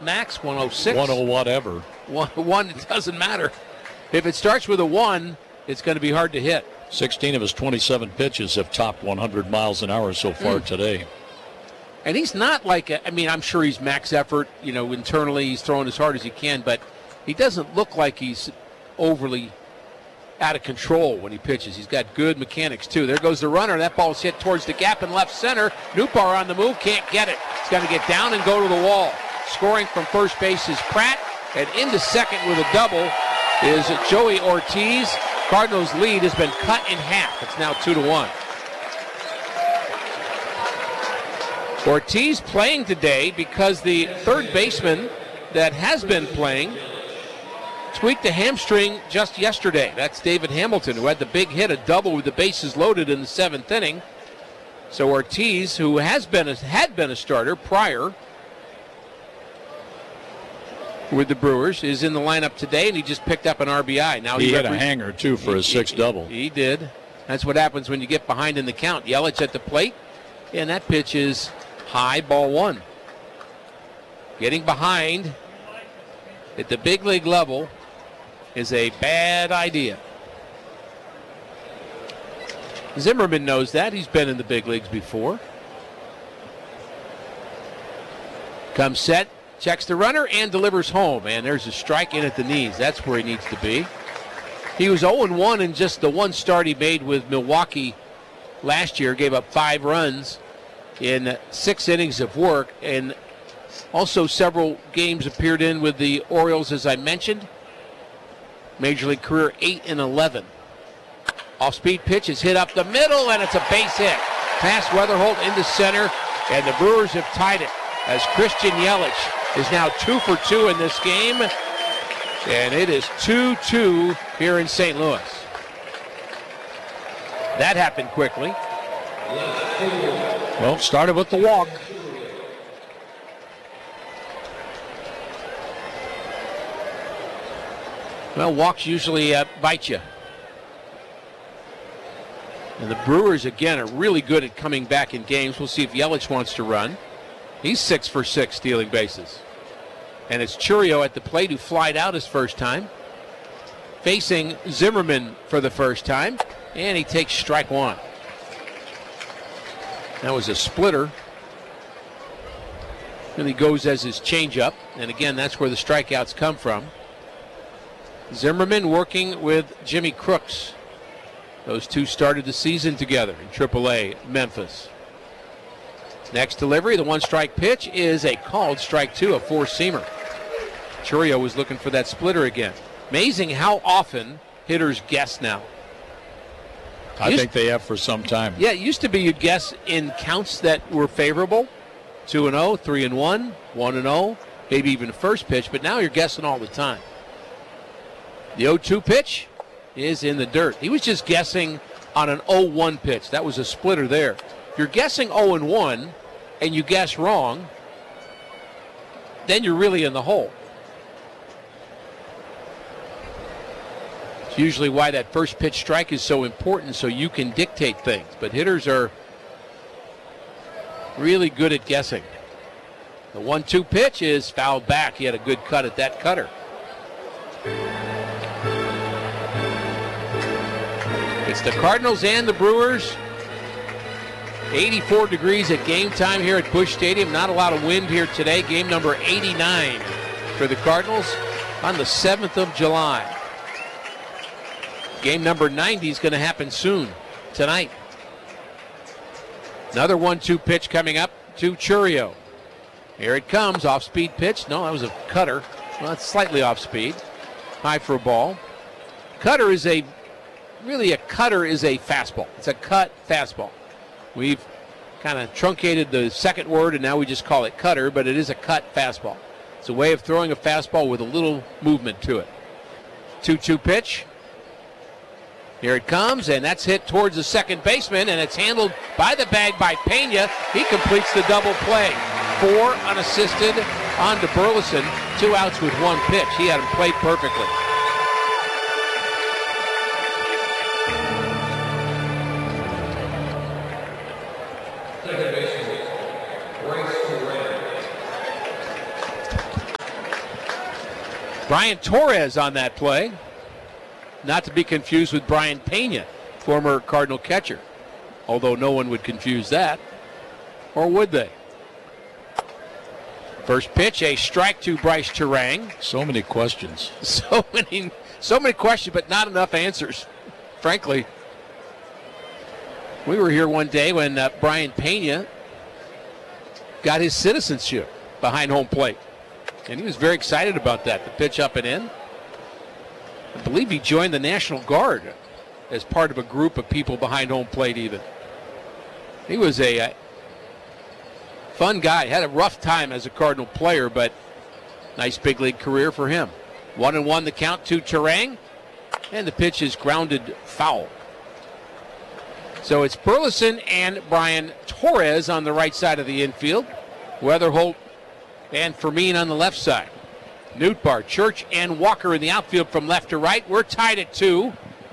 max? 106? 10 whatever. One, it doesn't matter. If it starts with a 1, it's going to be hard to hit. 16 of his 27 pitches have topped 100 miles an hour so far today. And he's not like, I'm sure he's max effort, internally he's throwing as hard as he can, but he doesn't look like he's overly out of control when he pitches. He's got good mechanics, too. There goes the runner. That ball's hit towards the gap in left center. Nootbaar on the move, can't get it. He's got to get down and go to the wall. Scoring from first base is Pratt, and into second with a double is Joey Ortiz. Cardinals' lead has been cut in half. It's now 2-1. Ortiz playing today because the third baseman that has been playing tweaked a hamstring just yesterday. That's David Hamilton, who had the big hit, a double with the bases loaded in the 7th inning. So Ortiz, who had been a starter prior with the Brewers, is in the lineup today, and he just picked up an RBI. Now he hit a hanger, too, for his 6th double. He did. That's what happens when you get behind in the count. Yelich at the plate, and that pitch is high, ball 1. Getting behind at the big league level is a bad idea. Zimmerman knows that. He's been in the big leagues before. Comes set, checks the runner, and delivers home. And there's a strike in at the knees. That's where he needs to be. He was 0-1 in just the one start he made with Milwaukee last year. Gave up 5 runs in 6 innings of work. And also several games appeared in with the Orioles, as I mentioned. Major League career 8-11. Off-speed pitch is hit up the middle, and it's a base hit. Past Weatherholt into center, and the Brewers have tied it as Christian Yelich is now 2 for 2 in this game, and it is 2-2 here in St. Louis. That happened quickly. Well, started with the walk. Well, walks usually bite you. And the Brewers, again, are really good at coming back in games. We'll see if Yelich wants to run. He's 6 for 6 stealing bases. And it's Chourio at the plate who flied out his first time. Facing Zimmerman for the first time. And he takes strike 1. That was a splitter. Really goes as his changeup. And again, that's where the strikeouts come from. Zimmerman working with Jimmy Crooks. Those two started the season together in AAA Memphis. Next delivery, the 1-strike pitch is a called strike 2, a 4-seamer. Chourio was looking for that splitter again. Amazing how often hitters guess now. I think they have for some time. Yeah, it used to be you'd guess in counts that were favorable. 2-0, 3-1, 1-0, maybe even the first pitch, but now you're guessing all the time. The 0-2 pitch is in the dirt. He was just guessing on an 0-1 pitch. That was a splitter there. If you're guessing 0-1 and you guess wrong, then you're really in the hole. It's usually why that first pitch strike is so important, so you can dictate things. But hitters are really good at guessing. The 1-2 pitch is fouled back. He had a good cut at that cutter. It's the Cardinals and the Brewers. 84 degrees at game time here at Busch Stadium. Not a lot of wind here today. Game number 89 for the Cardinals on the 7th of July. Game number 90 is going to happen soon, tonight. Another 1-2 pitch coming up to Chourio. Here it comes, off-speed pitch. No, that was a cutter. Well, it's slightly off-speed. High for a ball. Cutter is a fastball. It's a cut fastball. We've kind of truncated the second word, and now we just call it cutter, but it is a cut fastball. It's a way of throwing a fastball with a little movement to it. 2-2 pitch. Here it comes, and that's hit towards the second baseman, and it's handled by the bag by Pena. He completes the double play. 4 unassisted on to Burleson. 2 outs with 1 pitch. He had him played perfectly. Brian Torres on that play. Not to be confused with Brian Pena, former Cardinal catcher. Although no one would confuse that. Or would they? First pitch, a strike to Bryce Turang. So many questions. So many questions, but not enough answers, frankly. We were here one day when Brian Pena got his citizenship behind home plate. And he was very excited about that, the pitch up and in. I believe he joined the National Guard as part of a group of people behind home plate even. He was a fun guy. Had a rough time as a Cardinal player, but nice big league career for him. 1-1 the count to Turang, and the pitch is grounded foul. So it's Burleson and Brian Torres on the right side of the infield. Weatherholt and Fermin on the left side. Nootbaar, Church, and Walker in the outfield from left to right. We're tied at 2.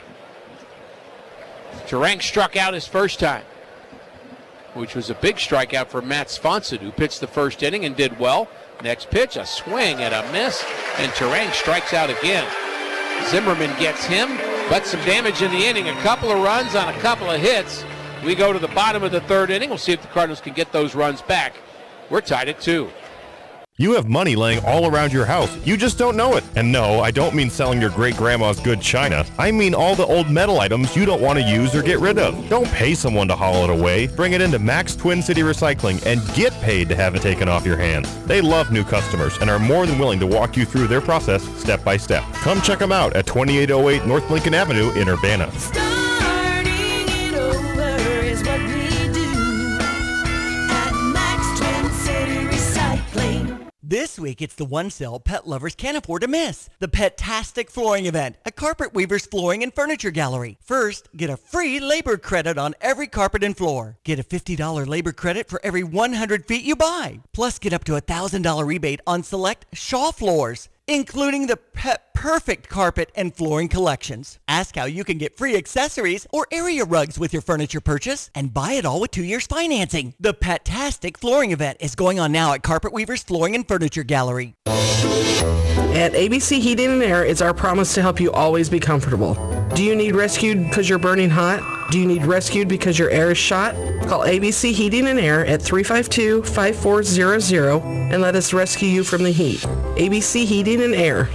Turang struck out his first time, which was a big strikeout for Matt Swanson, who pitched the first inning and did well. Next pitch, a swing and a miss, and Turang strikes out again. Zimmerman gets him, but some damage in the inning. A couple of runs on a couple of hits. We go to the bottom of the third inning. We'll see if the Cardinals can get those runs back. We're tied at 2. You have money laying all around your house. You just don't know it. And no, I don't mean selling your great-grandma's good china. I mean all the old metal items you don't want to use or get rid of. Don't pay someone to haul it away. Bring it into Max Twin City Recycling and get paid to have it taken off your hands. They love new customers and are more than willing to walk you through their process step by step. Come check them out at 2808 North Lincoln Avenue in Urbana. Starting it over is what we do at Max Twin City Recycling. This week, it's the one sale pet lovers can't afford to miss. The Pet-tastic Flooring Event at Carpet Weavers Flooring and Furniture Gallery. First, get a free labor credit on every carpet and floor. Get a $50 labor credit for every 100 feet you buy. Plus, get up to a $1,000 rebate on select Shaw floors, including the Pet Perfect carpet and flooring collections. Ask how you can get free accessories or area rugs with your furniture purchase and buy it all with 2 years financing. The Pet-tastic Flooring Event is going on now at Carpet Weavers Flooring and Furniture Gallery. At ABC Heating and Air, it's our promise to help you always be comfortable. Do you need rescued because you're burning hot? Do you need rescued because your air is shot? Call ABC Heating and Air at 352-5400 and let us rescue you from the heat. ABC Heating and Air,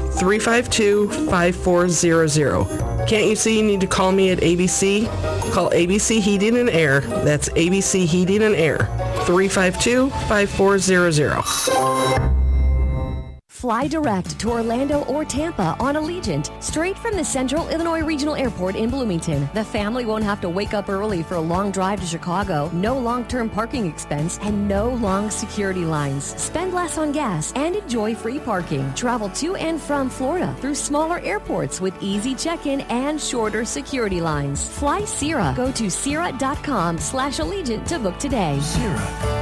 352-5400. Can't you see you need to call me at ABC? Call ABC Heating and Air. That's ABC Heating and Air, 352-5400. Fly direct to Orlando or Tampa on Allegiant, straight from the Central Illinois Regional Airport in Bloomington. The family won't have to wake up early for a long drive to Chicago, no long-term parking expense, and no long security lines. Spend less on gas and enjoy free parking. Travel to and from Florida through smaller airports with easy check-in and shorter security lines. Fly Sierra. Go to Sierra.com/Allegiant to book today. Sierra.